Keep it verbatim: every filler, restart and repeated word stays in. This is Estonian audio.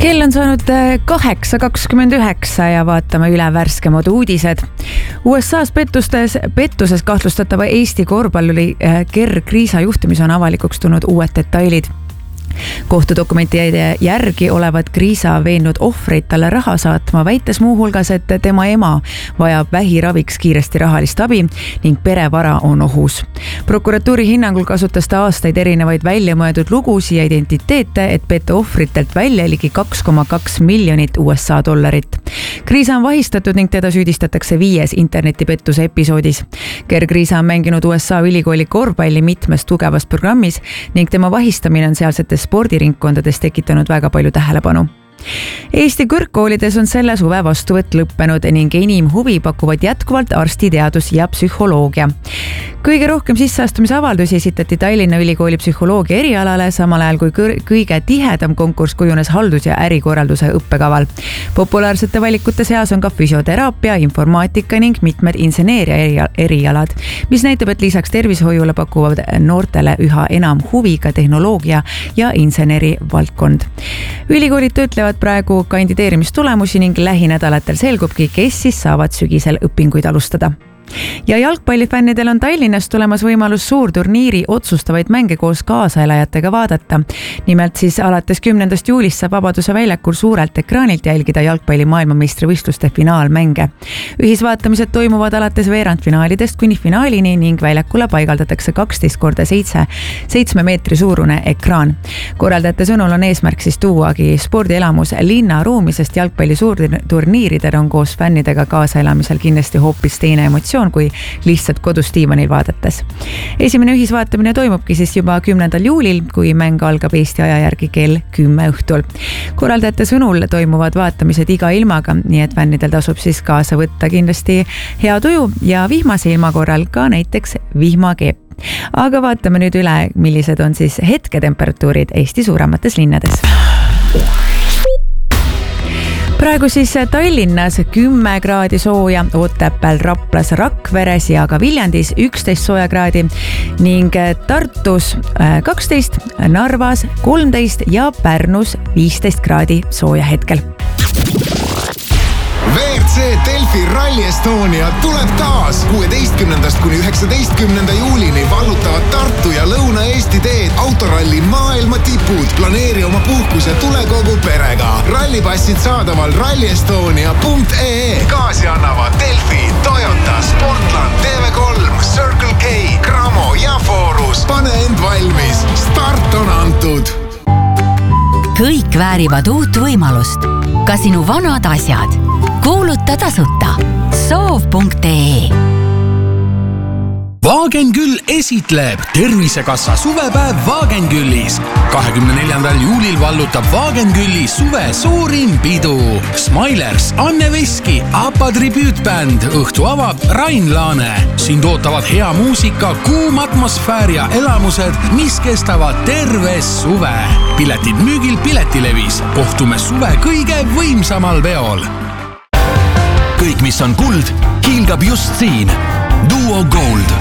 Kell on saanud kaheksa kakskümmend üheksa ja vaatame üle värskemad uudised. U S A's pettustes, pettuses kahtlustatava Eesti korvpalluri Gerg Kriisa juhtumis on avalikuks tulnud uued detailid. Kohtudokumentide järgi olevat Kriisa veennud ohvreid talle raha saatma, väites muuhulgas, et tema ema vajab vähiraviks kiiresti rahalist abi ning perevara on ohus. Prokuratuuri hinnangul kasutas ta aastaid erinevaid väljamõeldud lugusi ja identiteete, et petta ohvritelt välja ligi kaks koma kaks miljonit U S A dollarit. Kriisa on vahistatud ning teda süüdistatakse viies internetipettuse episoodis. Gerg Kriisa on mänginud U S A ülikooli korvpalli mitmes tugevas programmis ning tema vahistamine on sealsetes spordiringkondades tekitanud väga palju tähelepanu. Eesti kõrgkoolides on selle suve vastuvõtt lõppenud ning enim huvi pakuvad jätkuvalt arstiteadus ja psühholoogia. Kõige rohkem sisseastumisavaldusi esitati Tallinna Ülikooli psühholoogia erialale, samal ajal kui kõige tihedam konkurss kujunes haldus- ja ärikorralduse õppekaval. Populaarsete valikute seas on ka füsioteraapia, informaatika ning mitmed inseneeria erialad, mis näitab, et lisaks tervishoiule pakuvad noortele üha enam huvi ka tehnoloogia ja inseneri valdkond. Ülikoolid töötlevad praegu kandideerimistulemusi ning lähinädalatel selgubki, kes siis saavad sügisel õpinguid alustada. Ja jalgpallifännidel on Tallinnas tulemas võimalus suurturniiri otsustavaid mänge koos kaasaelajatega vaadata. Nimelt siis alates kümnendast juulist saab Vabaduse väljakul suurelt ekraanilt jälgida jalgpalli maailmameistrivõistluste finaalmänge. Ühisvaatamised toimuvad alates veerandfinaalidest kuni finaalini ning väljakule paigaldatakse kaksteist korda seitse, seitsme meetri suurune ekraan. Korraldajate sõnul on eesmärk siis tuuagi spordielamus linna ruumi, sest jalgpalli suurturniiridel on koos fännidega kaasaelamisel kindlasti hoopis teine emotsioon kui lihtsalt kodus diivanil vaadates. Esimene ühisvaatamine toimubki siis juba kümnendal juulil, kui mäng algab Eesti aja järgi kell kümme õhtul. Korraldajate sõnul toimuvad vaatamised iga ilmaga, nii et fännidel tasub siis kaasa võtta kindlasti hea tuju ja vihmase ilma korral ka näiteks vihmakeep. Aga vaatame nüüd üle, millised on siis hetketemperatuurid Eesti suuremates linnades. Praegu siis Tallinnas kümme kraadi sooja, Otepääl, Raplas, Rakveres ja ka Viljandis üksteist sooja kraadi ning Tartus kaksteist, Narvas kolmteist ja Pärnus viisteist kraadi sooja hetkel. V R C Delfi Rally Estonia tuleb taas kuueteistkümnendast kuni üheksateistkümnenda juulini vallutavad Tartu ja Lõuna-Eesti teed autoralli maailma tipud. Planeeri oma puhkus ja tule kogu perega. Rallipassid saadaval rally estonia punkt ee ee. Gaasi annavad Delfi, Toyota, Sportland, T V kolm, Circle K, Cramo ja Forus. Pane end valmis. Start on antud. Kõik väärivad uut võimalust. Ka sinu vanad asjad. Kuuluta tasuta. soov punkt ee. Wagenküll esitleb Tervisekassa suvepäev Wagenküllis. kahekümne neljandal juulil vallutab Wagenkülli suve suurim pidu. Smilers, Anne Veski, APA tribüütbänd, õhtu avab Rain Laane. Sind ootavad hea muusika, kuum atmosfäär ja elamused, mis kestavad terve suve. Piletid müügil Piletilevis. Kohtume suve kõige võimsamal veol. Kõik, mis on kuld, hiilgab just siin. Duo Gold.